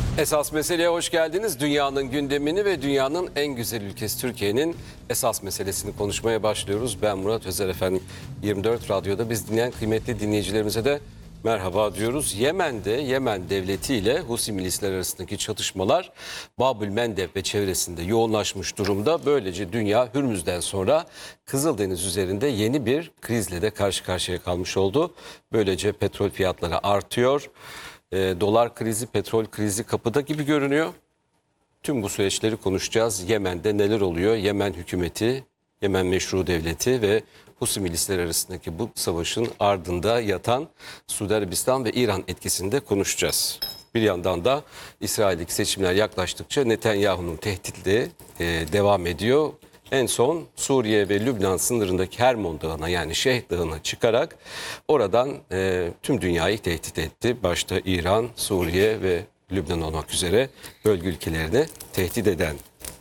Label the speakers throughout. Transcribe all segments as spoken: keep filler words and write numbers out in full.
Speaker 1: Esas meseleye hoş geldiniz. Dünyanın gündemini ve dünyanın en güzel ülkesi Türkiye'nin esas meselesini konuşmaya başlıyoruz. Ben Murat Özer efendim. yirmi dört Radyo'da biz dinleyen kıymetli dinleyicilerimize de merhaba diyoruz. Yemen'de Yemen devleti ile Husi milisler arasındaki çatışmalar Babül Mendeb ve çevresinde yoğunlaşmış durumda. Böylece dünya Hürmüz'den sonra Kızıldeniz üzerinde yeni bir krizle de karşı karşıya kalmış oldu. Böylece petrol fiyatları artıyor. E, dolar krizi, petrol krizi kapıda gibi görünüyor. Tüm bu süreçleri konuşacağız. Yemen'de neler oluyor? Yemen hükümeti, Yemen meşru devleti ve Husi milisleri arasındaki bu savaşın ardında yatan Suudi Arabistan ve İran etkisini de konuşacağız. Bir yandan da İsrail'deki seçimler yaklaştıkça Netanyahu'nun tehditleri e, devam ediyor. En son Suriye ve Lübnan sınırındaki Hermon Dağı'na yani Şeyh Dağı'na çıkarak oradan e, tüm dünyayı tehdit etti. Başta İran, Suriye ve Lübnan olmak üzere bölge ülkelerini tehdit eden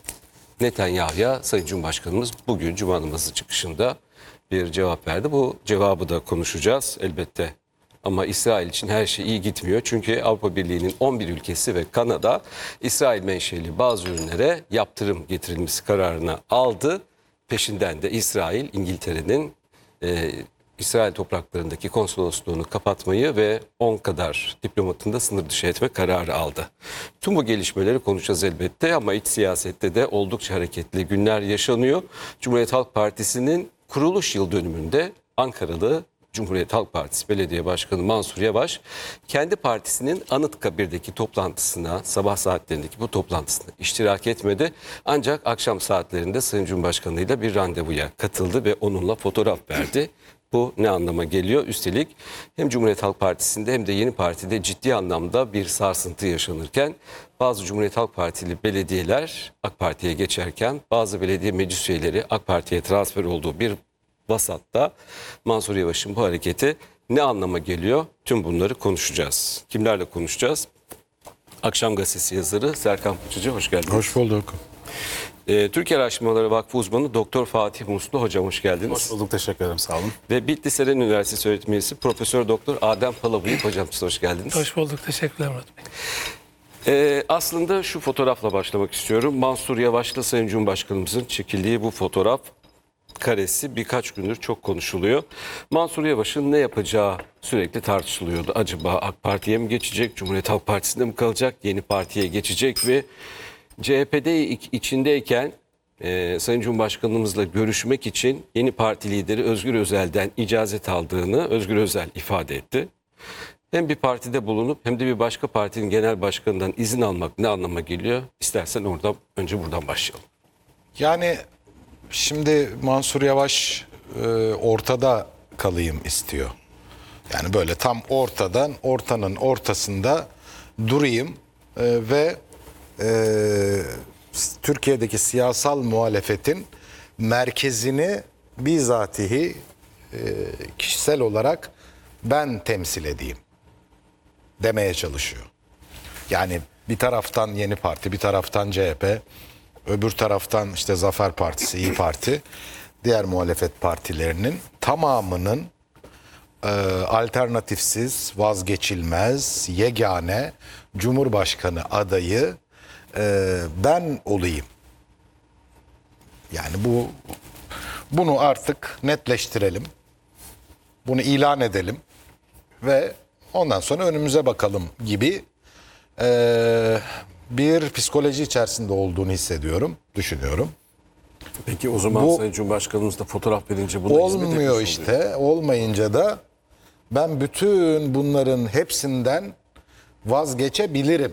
Speaker 1: Netanyahu'ya Sayın Cumhurbaşkanımız bugün Cuma namazı çıkışında bir cevap verdi. Bu cevabı da konuşacağız elbette. Ama İsrail için her şey iyi gitmiyor. Çünkü Avrupa Birliği'nin on bir ülkesi ve Kanada İsrail menşeli bazı ürünlere yaptırım getirilmesi kararını aldı. Peşinden de İsrail, İngiltere'nin e, İsrail topraklarındaki konsolosluğunu kapatmayı ve on kadar diplomatını da sınır dışı etme kararı aldı. Tüm bu gelişmeleri konuşacağız elbette ama iç siyasette de oldukça hareketli günler yaşanıyor. Cumhuriyet Halk Partisi'nin kuruluş yıl dönümünde Ankaralı Cumhuriyet Halk Partisi Belediye Başkanı Mansur Yavaş kendi partisinin Anıtkabir'deki toplantısına, sabah saatlerindeki bu toplantısına iştirak etmedi. Ancak akşam saatlerinde Sayın Cumhurbaşkanı ile bir randevuya katıldı ve onunla fotoğraf verdi. Bu ne anlama geliyor? Üstelik hem Cumhuriyet Halk Partisi'nde hem de yeni partide ciddi anlamda bir sarsıntı yaşanırken bazı Cumhuriyet Halk Partili belediyeler AK Parti'ye geçerken bazı belediye meclis üyeleri AK Parti'ye transfer olduğu bir vasatta Mansur Yavaş'ın bu hareketi ne anlama geliyor? Tüm bunları konuşacağız. Kimlerle konuşacağız? Akşam Gazetesi yazarı Serkan Fıçıcı, hoş geldiniz.
Speaker 2: Hoş bulduk.
Speaker 1: Ee, Türkiye Araştırmaları Vakfı uzmanı Doktor Fatih Muslu hocam, hoş geldiniz.
Speaker 2: Hoş bulduk, teşekkür ederim, sağ olun.
Speaker 1: Ve Bitlis Eren Üniversitesi öğretim üyesi Profesör Doktor Adem Palabıyık hocam, size hoş geldiniz.
Speaker 3: Hoş bulduk, teşekkürler Murat Bey.
Speaker 1: Ee, aslında şu fotoğrafla başlamak istiyorum. Mansur Yavaş'la Sayın Cumhurbaşkanımızın çekildiği bu fotoğraf karesi birkaç gündür çok konuşuluyor. Mansur Yavaş'ın ne yapacağı sürekli tartışılıyordu. Acaba AK Parti'ye mi geçecek, Cumhuriyet Halk Partisi'nde mi kalacak, yeni partiye geçecek ve C H P'de içindeyken e, Sayın Cumhurbaşkanımızla görüşmek için yeni parti lideri Özgür Özel'den icazet aldığını Özgür Özel ifade etti. Hem bir partide bulunup hem de bir başka partinin genel başkanından izin almak ne anlama geliyor? İstersen oradan önce buradan başlayalım.
Speaker 2: Yani şimdi Mansur Yavaş e, ortada kalayım istiyor. Yani böyle tam ortadan, ortanın ortasında durayım e, ve e, Türkiye'deki siyasal muhalefetin merkezini bizatihi e, kişisel olarak ben temsil edeyim demeye çalışıyor. Yani bir taraftan Yeni Parti, bir taraftan C H P, öbür taraftan işte Zafer Partisi, İYİ Parti, diğer muhalefet partilerinin tamamının e, alternatifsiz, vazgeçilmez, yegane Cumhurbaşkanı adayı e, ben olayım. Yani bu bunu artık netleştirelim. Bunu ilan edelim ve ondan sonra önümüze bakalım gibi e, bir psikoloji içerisinde olduğunu hissediyorum, düşünüyorum.
Speaker 1: Peki o zaman
Speaker 2: Bu,
Speaker 1: Sayın Cumhurbaşkanımız da fotoğraf verince buna hizmet etmiş
Speaker 2: olmuyor
Speaker 1: oluyor.
Speaker 2: işte. Olmayınca da ben bütün bunların hepsinden vazgeçebilirim.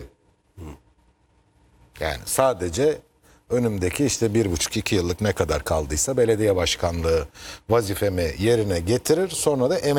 Speaker 2: Yani sadece önümdeki işte bir buçuk iki yıllık ne kadar kaldıysa belediye başkanlığı vazifemi yerine getirir. Sonra da emekli